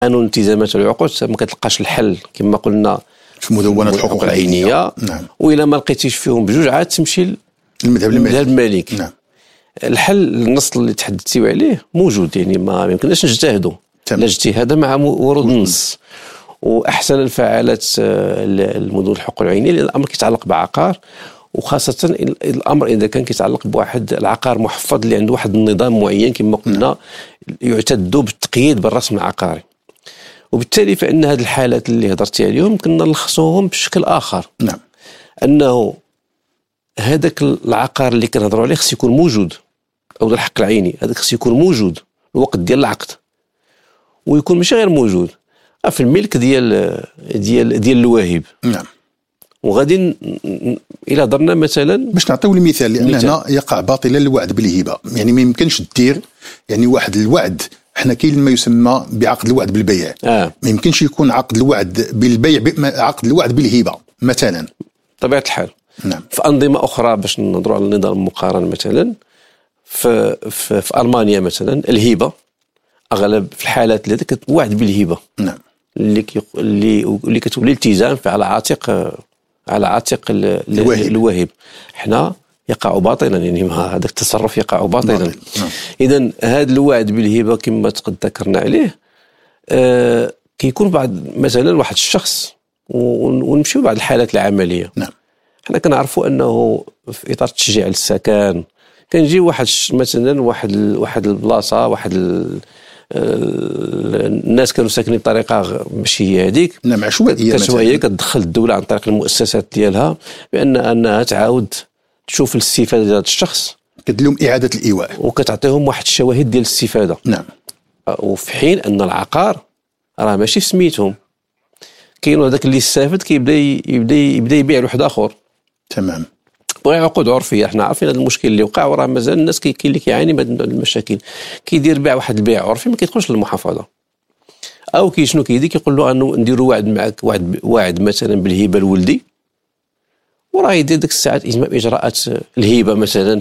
قانون الالتزامات والعقود ما كتلقاش الحل كما قلنا في مدونة الحقوق العينية. نعم. وإلا ما لقيتيش فيهم بجوج عاد تمشي للمذهب المالكي. نعم. الحل النص اللي تحدثتي عليه موجود، يعني ما يمكنناش نجتهدوا، لا اجتهاد مع ورود النص. واحسن الفعالات المدن الحقوق العينيه لان الامر كيتعلق بعقار، وخاصه الامر اذا كان كيتعلق بواحد العقار محفظ اللي عنده واحد النظام معين كما قلنا يعتد بالتقييد بالرسم العقاري. وبالتالي فان هذه الحالات اللي هضرتي عليهم كنا نلخصوهم بشكل اخر. نعم. انه هذاك العقار اللي كنهضروا عليه خص يكون موجود، او الحق العيني هذاك خص يكون موجود الوقت ديال العقد، ويكون ماشي غير موجود في الملك ديال الواهب. نعم. وغادي الى هضرنا مثلا باش نعطيو المثال، لان هنا يقع باطلا الوعد بالهبه، يعني ما يمكنش دير يعني واحد الوعد. احنا كاين ما يسمى بعقد الوعد بالبيع. ما يمكنش يكون عقد الوعد بالبيع عقد الوعد بالهبه مثلا طبيعه الحال. نعم. في انظمه اخرى باش نهضروا على النظام المقارن مثلا في المانيا مثلا الهبه اغلب في الحالات اللي كتوعد بالهبه. نعم. اللي كتولي التزام على عاتق الواهب. حنا يقع باطلا، يعني هذاك التصرف يقع باطلا. نعم. اذا هذا الوعد بالهبه كما تقد ذكرنا عليه كيكون بعد مثلا واحد الشخص، ونمشيو بعض الحالات العمليه. نعم. حنا كنعرفوا انه في اطار التشجيع للسكن كنجي واحد مثلا واحد البلاصه الناس كانوا ساكنين بطريقه ماشي هي هذيك. نعم. عشوائيه كتدخل الدوله عن طريق المؤسسات ديالها انها تعاود تشوف الاستفاده ديال هذا الشخص، كدير لهم اعاده الايواء وكتعطيهم واحد الشواهد ديال الاستفاده. نعم. وفي حين ان العقار راه ماشي في سميتهم، كاين هذاك اللي استافد يبدا يبيع لواحد اخر. تمام. بغى عقود عرفيه. احنا عارفين هذا المشكل اللي وقع، وراه مازال الناس كاين اللي كيعاني من المشاكل. كيدير بيع واحد البيع عرفي ما كيدخلش للمحافظه، او شنو كيدير كيقول له انه نديروا وعد معك واعد مثلا بالهبه لولدي، وراه يدير ديك الساعات اجراءات الهبه مثلا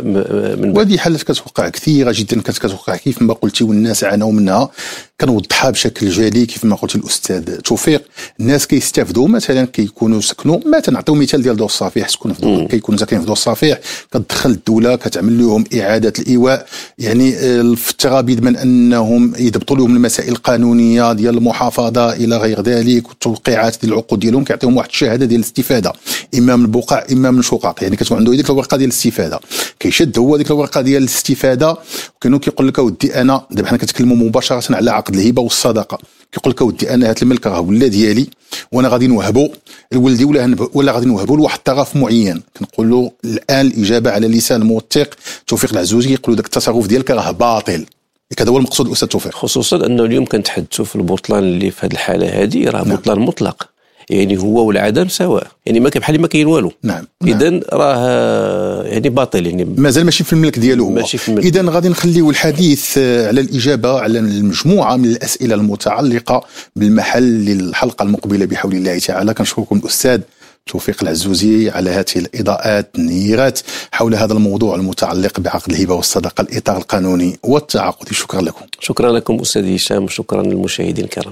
من وهذه حالات كتوقع كثيره جدا، كتوقع كيف ما قلتي والناس عانوا منها. كنوضحها بشكل جلي كيف ما قلت الاستاذ توفيق. الناس كيستافدوا مثلا كيكونوا سكنوا مثلا، نعطيو مثال ديال دور الصفيح، كيكونوا ساكنين في دور الصفيح، كتدخل الدوله كتعمل لهم اعاده الايواء، يعني في التغابيد من انهم يضبطوا لهم المسائل القانونيه ديال المحافظه الى غير ذلك، والتوقيعات ديال العقود ديالهم كيعطيهم واحد الشهاده ديال الاستفاده، اما من البقع اما من الشقق. يعني كتكون عنده ديك الورقه ديال الاستفاده، كيشد هو ديك الورقه ديال الاستفاده، وكانوا كيقول لك اودي انا دابا حنا كنتكلموا مباشره على عقد الهبه والصدقه، كيقول لك اودي انا هذا الملك راه ولا ديالي، وانا غادي نوهبو لولدي ولا غادي نوهبو لواحد الطرف معين. كنقول له الان الاجابه على لسان الموثق توفيق العزوزي، يقول له داك التصرف ديالك راه باطل. هذا هو المقصود الاستاذ توفيق، خصوصا انه اليوم كنتحدثوا في البطلان اللي في هذه الحاله هذه راه بطلان مطلق، يعني هو والعدم سواء، يعني ما كان بحال ما كاين والو. نعم. اذا راه يعني باطل، يعني مازال ماشي في الملك ديالو هو. اذا غادي نخليو الحديث على الاجابه على المجموعه من الاسئله المتعلقه بالمحل للحلقه المقبله بحول الله تعالى. كنشكركم الاستاذ توفيق العزوزي على هذه الاضاءات النيرات حول هذا الموضوع المتعلق بعقد الهبه والصدقه، الاطار القانوني والتعاقدي. شكرا لكم. شكرا لكم استاذ هشام، وشكرا للمشاهدين الكرام.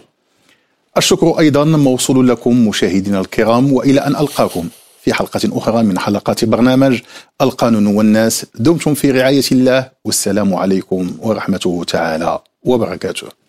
الشكر أيضا موصول لكم مشاهدينا الكرام، وإلى أن ألقاكم في حلقة أخرى من حلقات برنامج القانون والناس. دمتم في رعاية الله، والسلام عليكم ورحمته تعالى وبركاته.